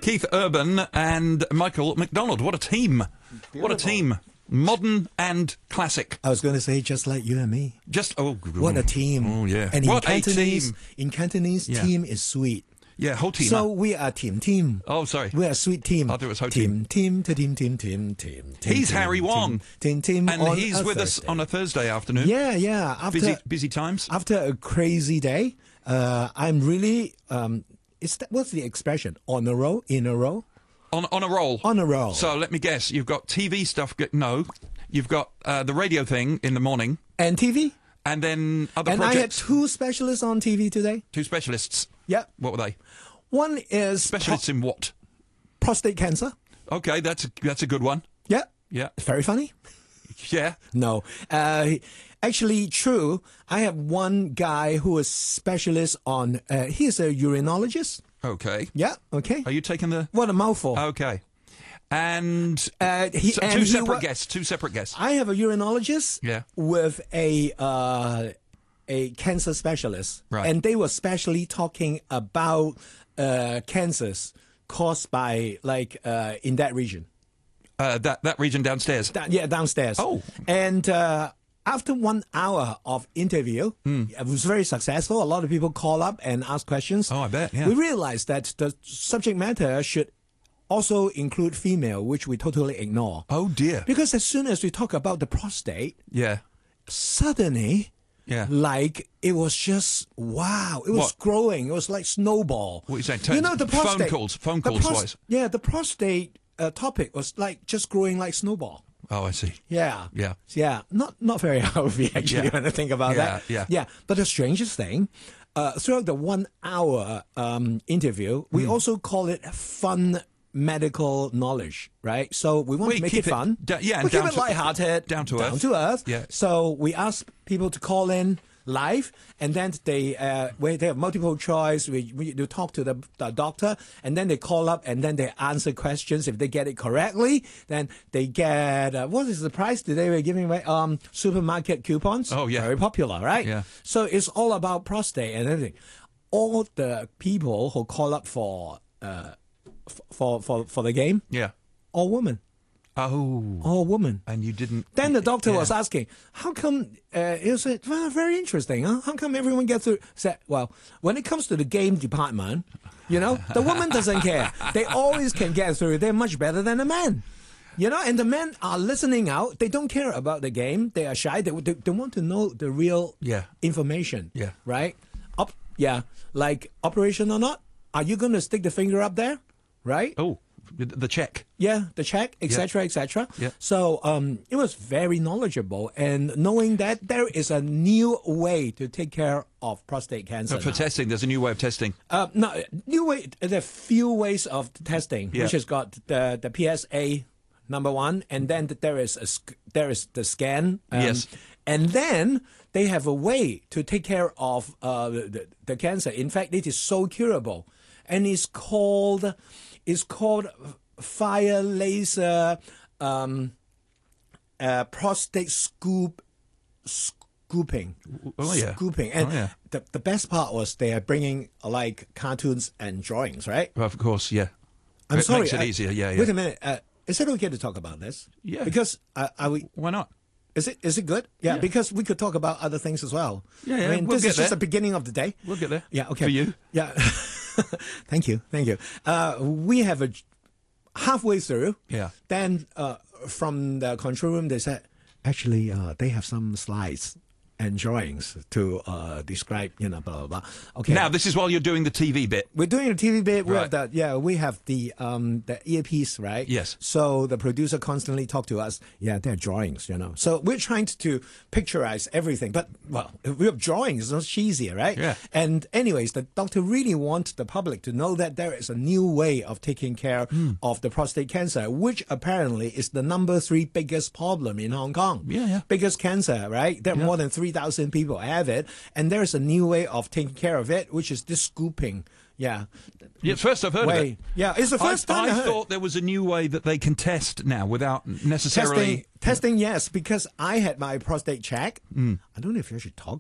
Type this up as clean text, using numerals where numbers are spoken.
Keith Urban and Michael McDonald. What a team. Beautiful. What a team. Modern and classic. I was going to say just like you and me. What a team. Oh, yeah. And What in a team. Cantonese, Yeah. team is sweet. Yeah, whole team. So we are team. Oh, sorry. We are a sweet team. I thought it was whole team. Team. He's Harry Wong. Team. And on he's a with us Thursday. on a Thursday afternoon. Yeah. After Busy times. After a crazy day, I'm really. What's the expression? On a roll? In a row? On a roll. On a roll. So let me guess. You've got TV stuff. No. You've got the radio thing in the morning. And TV? And then other And I had projects. 2 specialists on TV today. 2 specialists. Yep. What were they? One is Specialists in what? prostate cancer. Okay, that's a good one. Yeah. Yeah. Very funny. Yeah. No. Actually, true. I have one guy who is specialist on, he's a urinologist. Okay. Yeah, okay. Are you taking the... What a mouthful. Okay. And Two two separate guests. I have a urinologist Yeah. with a cancer specialist. Right. And they were specially talking about cancers caused by, in that region. That region downstairs. Downstairs. Oh. And after 1 hour of interview, it was very successful. A lot of people call up and ask questions. Oh, I bet, yeah. We realized that the subject matter should also include female, which we totally ignore. Oh, dear. Because as soon as we talk about the prostate, Yeah. suddenly, Yeah. it was just, wow. It was What? growing. It was like snowball. What are you saying? The prostate. Phone calls wise. Yeah, the prostate topic was like just growing like snowball. Oh, I see. Yeah. Yeah. Not very healthy, actually, Yeah. when I think about that. Yeah. But the strangest thing, throughout the 1 hour interview, we also call it fun medical knowledge, right? So we want We to make keep it fun. and we keep down it to- lighthearted. down to earth. Yeah. So we ask people to call in live, and then they have multiple choice. We talk to the doctor, and then they call up, and then they answer questions. If they get it correctly, then they get what is the prize today? We're giving away supermarket coupons. Oh, yeah. Very popular, right? Yeah. So it's all about prostate and everything. All the people who call up for the game, Yeah. all women. Oh. All women. And you didn't... Then the doctor Yeah. was asking, how come, it was very interesting, huh? How come everyone gets through? Said, well, when it comes to the game department, the woman doesn't care. They always can get through. They're much better than the men. And the men are listening out. They don't care about the game. They are shy. They want to know the real Yeah. information. Yeah. Right? Like operation or not? Are you going to stick the finger up there? Right? Oh, the check. Yeah, the check, etc., etc. Yeah. So it was very knowledgeable, and knowing that there is a new way to take care of prostate cancer. For now. testing, there's a new way of testing. No, new way. There are few ways of testing, Yeah. which has got the PSA #1, and then there is the scan. Yes. And then they have a way to take care of the cancer. In fact, it is so curable, and it's called fire laser prostate scooping. Oh, yeah. Scooping. And Oh, yeah. the best part was they are bringing like cartoons and drawings, right? Of course, yeah. I'm It sorry. makes it easier, yeah. Wait a minute. Is it okay to talk about this? Yeah. Because are we? Why not? Is it good? Yeah, Yeah. because we could talk about other things as well. Yeah, I mean, we'll this get is just there. the beginning of the day. We'll get there. Yeah, okay. For you. Yeah. Thank you. We have halfway through. Yeah. Then from the control room, they said, actually, they have some slides and drawings to describe, blah, blah, blah. Okay. Now, this is while you're doing the TV bit. We're doing a TV bit. We Right. have that. Yeah, we have the earpiece, right? Yes. So the producer constantly talk to us. Yeah, they're drawings, So we're trying to picturize everything. But if we have drawings, it's much easier, right? Yeah. And anyways, the doctor really wants the public to know that there is a new way of taking care of the prostate cancer, which apparently is the #3 biggest problem in Hong Kong. Yeah. Biggest cancer, right? There are more than 3,000 people have it, and there's a new way of taking care of it, which is this scooping. Yeah. Yeah, first I've heard of it. Yeah, it's the first time I heard. thought there was a new way that they can test now without necessarily... Testing, yes, because I had my prostate check. I don't know if you should talk